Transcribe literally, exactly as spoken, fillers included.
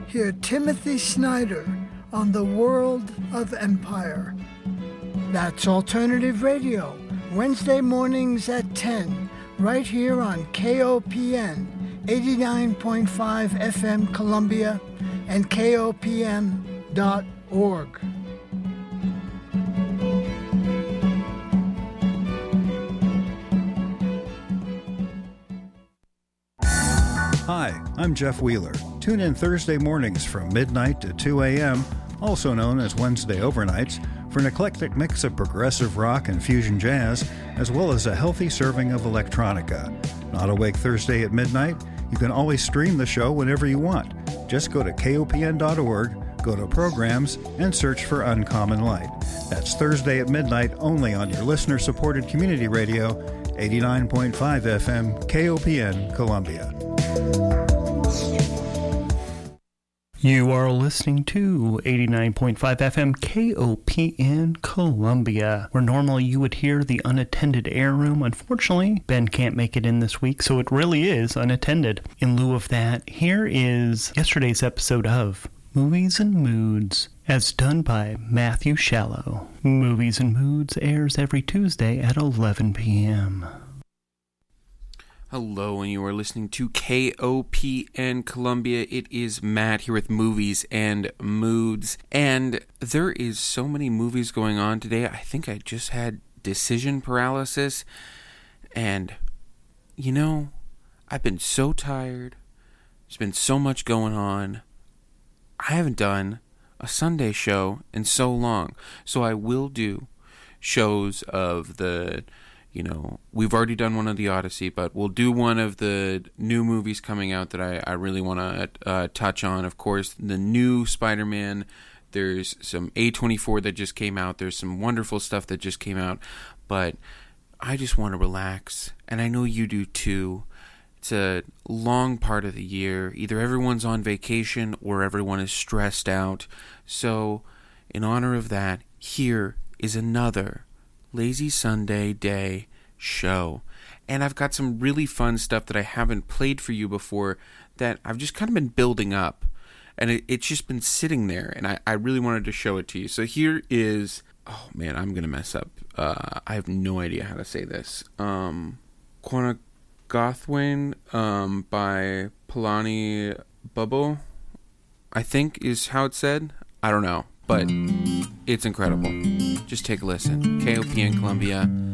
hear Timothy Snyder on the World of Empire. That's Alternative Radio, Wednesday mornings at ten, right here on K O P N, eighty-nine point five F M Columbia and K O P N dot org. Hi, I'm Jeff Wheeler. Tune in Thursday mornings from midnight to two a.m., also known as Wednesday overnights, for an eclectic mix of progressive rock and fusion jazz, as well as a healthy serving of electronica. Not awake Thursday at midnight? You can always stream the show whenever you want. Just go to K O P N dot org, go to Programs, and search for Uncommon Light. That's Thursday at midnight only on your listener-supported community radio, eighty-nine point five F M, K O P N, Columbia. You are listening to eighty-nine point five F M K O P N Columbia, where normally you would hear the unattended air room. Unfortunately, Ben can't make it in this week, so it really is unattended. In lieu of that, here is yesterday's episode of Movies and Moods, as done by Matthew Shallow. Movies and Moods airs every Tuesday at eleven p.m. Hello, and you are listening to K O P N Columbia. It is Matt here with Movies and Moods, and there is so many movies going on today. I think I just had decision paralysis, and, you know, I've been so tired. There's been so much going on. I haven't done a Sunday show in so long, so I will do shows of the... You know, we've already done one of the Odyssey, but we'll do one of the new movies coming out that I, I really want to uh, touch on. Of course, the new Spider-Man. There's some A twenty-four that just came out. There's some wonderful stuff that just came out. But I just want to relax, and I know you do too. It's a long part of the year. Either everyone's on vacation or everyone is stressed out. So, in honor of that, here is another Lazy Sunday Day show. And I've got some really fun stuff that I haven't played for you before that I've just kind of been building up. And it, it's just been sitting there, and I, I really wanted to show it to you. So here is... Oh, man, I'm going to mess up. Uh, I have no idea how to say this. Um, Quanagothwin um, by Palani Bubbo, I think is how it's said. I don't know, but it's incredible. Just take a listen. K O P N Columbia.